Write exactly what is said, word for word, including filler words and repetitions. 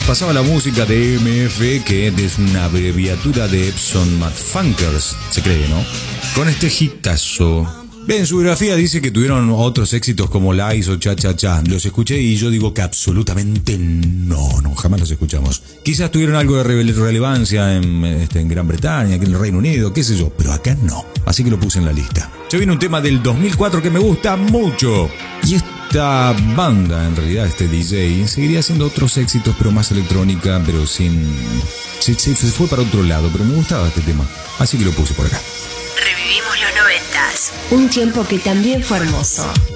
pasaba la música de E M F, que es una abreviatura de Epson Mad Funkers, se cree, ¿no? Con este hitazo. En su biografía dice que tuvieron otros éxitos como Lies o Cha Cha Cha. Los escuché y yo digo que absolutamente no, no, jamás los escuchamos. Quizás tuvieron algo de rele- relevancia en, este, en Gran Bretaña, en el Reino Unido, qué sé yo, pero acá no. Así que lo puse en la lista. Se viene un tema del dos mil cuatro que me gusta mucho. Y esta banda, en realidad este D J, seguiría haciendo otros éxitos, pero más electrónica, pero sin... Se, se, se fue para otro lado, pero me gustaba este tema. Así que lo puse por acá. Revivimos los noventas. Un tiempo que también fue hermoso.